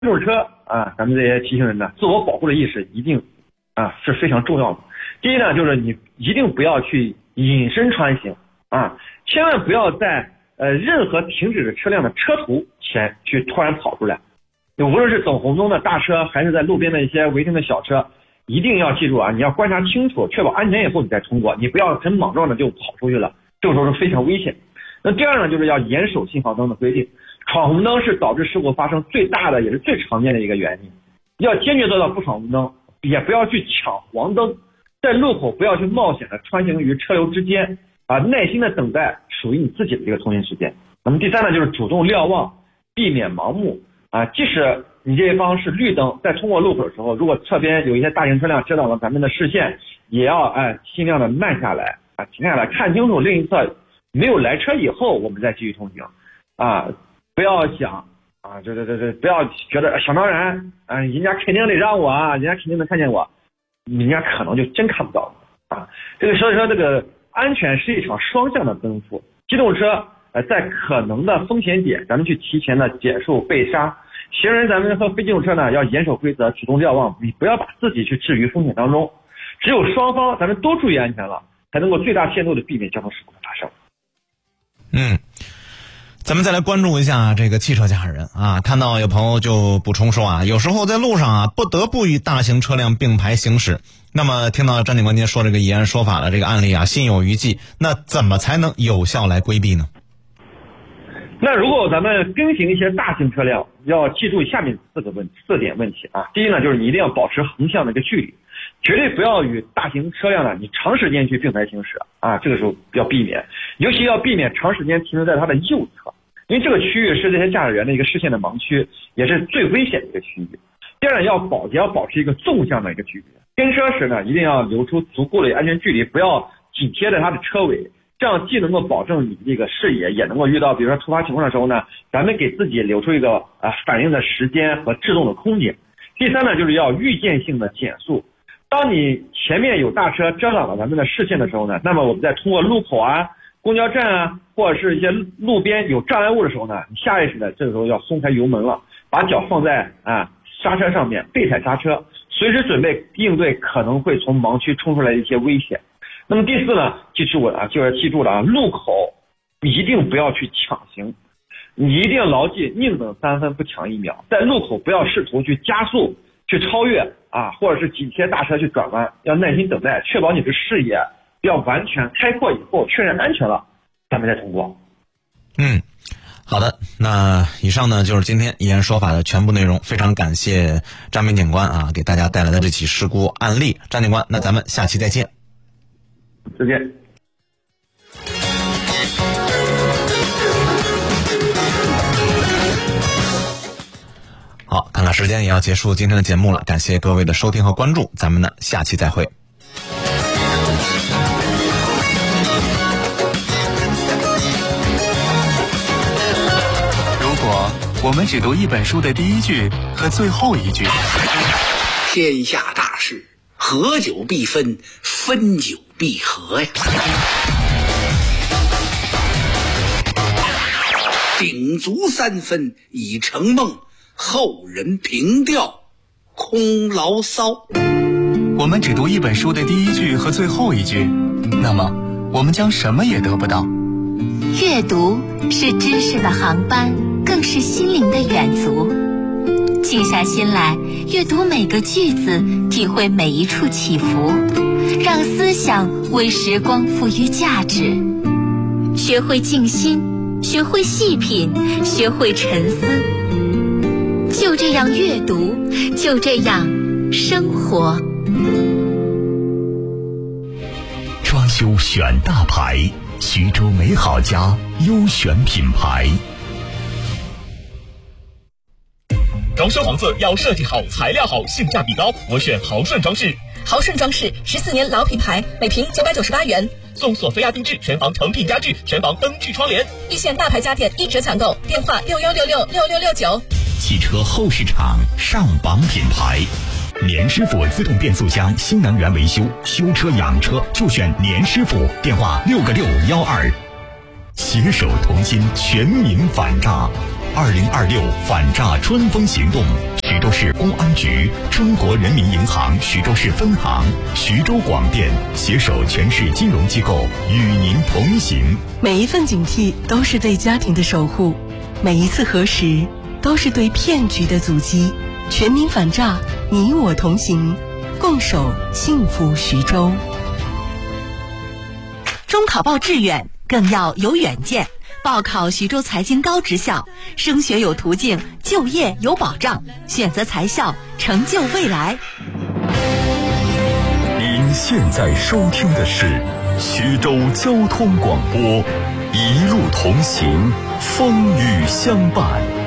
动车啊，咱们这些骑行人呢，自我保护的意识一定是非常重要的。第一呢，就是你一定不要去隐身穿行啊，千万不要在任何停止的车辆的车头前去突然跑出来。无论是等红灯的大车，还是在路边的一些违停的小车，一定要记住啊，你要观察清楚，确保安全以后你再通过，你不要很莽撞的就跑出去了，这个时候是非常危险。那第二呢，就是要严守信号灯的规定。闯红灯是导致事故发生最大的也是最常见的一个原因，要坚决做到不闯红灯，也不要去抢黄灯，在路口不要去冒险的穿行于车流之间啊，耐心的等待属于你自己的这个通行时间。那么第三呢，就是主动瞭望，避免盲目啊，即使你这一方是绿灯，在通过路口的时候，如果侧边有一些大型车辆遮挡了咱们的视线，也要尽量的慢下来啊，停下来看清楚另一侧没有来车以后，我们再继续通行啊。不要想啊，不要觉得想当然啊，人家肯定得让我啊，人家肯定能看见我，人家可能就真看不到啊。所以说这个安全是一场双向的奔赴，机动车在可能的风险点，咱们去提前的减速被刹。行人咱们和非机动车呢要严守规则，主动瞭望，你不要把自己去置于风险当中。只有双方咱们都注意安全了，才能够最大限度的避免交通事故的发生。 咱们再来关注一下这个汽车驾驶人啊，看到有朋友就补充说啊，有时候在路上啊不得不与大型车辆并排行驶。那么听到张警官您说这个以案说法的这个案例啊，心有余悸，那怎么才能有效来规避呢？ 那如果咱们跟行一些大型车辆，要记住下面四点问题啊。第一呢，就是你一定要保持横向的一个距离，绝对不要与大型车辆呢你长时间去并排行驶啊，这个时候要避免，尤其要避免长时间停留在它的右侧，因为这个区域是这些驾驶员的一个视线的盲区，也是最危险的一个区域。第二呢，也要保持一个纵向的一个距离，跟车时呢一定要留出足够的安全距离，不要紧贴着它的车尾，这样既能够保证你这个视野，也能够遇到比如说突发情况的时候呢，咱们给自己留出一个反应的时间和制动的空间。第三呢，就是要预见性的减速。当你前面有大车遮挡了咱们的视线的时候呢，那么我们在通过路口啊、公交站啊，或者是一些路边有障碍物的时候呢，你下意识的这个时候要松开油门了，把脚放在刹车上面，背踩刹车，随时准备应对可能会从盲区冲出来的一些危险。那么第四呢，就是记住了啊，路口一定不要去抢行，你一定要牢记宁等3分不抢1秒，在路口不要试图去加速去超越或者是紧贴大车去转弯，要耐心等待，确保你的视野要完全开阔以后，确认安全了，咱们再通过。 好的，那以上呢就是今天以案说法的全部内容，非常感谢张明警官给大家带来的这起事故案例。张警官，那咱们下期再见。 再见。 好，看看时间也要结束今天的节目了，感谢各位的收听和关注，咱们呢下期再会。 如果我们只读一本书的第一句和最后一句， 天下大事，合久必分，分久必合呀。鼎足3分已成梦，后人凭吊空牢骚。 我们只读一本书的第一句和最后一句，那么我们将什么也得不到。 阅读是知识的航班，更是心灵的远足。静下心来，阅读每个句子，体会每一处起伏，让思想为时光赋予价值。学会静心，学会细品，学会沉思。就这样阅读，就这样生活。 装修选大牌，徐州美好家优选品牌。 装修房子要设计好，材料好，性价比高，我选豪顺装饰。 豪顺装饰14年老品牌，每平998元， 送索菲亚定制，全房成品家具，全房灯具窗帘， 一线大牌家电1折抢购，电话61666669。 汽车后市场上榜品牌，年师傅自动变速箱新能源维修，修车养车就选年师傅，电话6个612。携手同心，全民反诈。 2026反诈春风行动，徐州市公安局、中国人民银行徐州市分行、徐州广电携手全市金融机构与您同行。 每一份警惕都是对家庭的守护，每一次核实都是对骗局的阻击。全民反诈，你我同行，共守幸福徐州。 中考报志愿更要有远见，报考徐州财经高职校，升学有途径，就业有保障，选择财校，成就未来。 您现在收听的是徐州交通广播，一路同行，风雨相伴。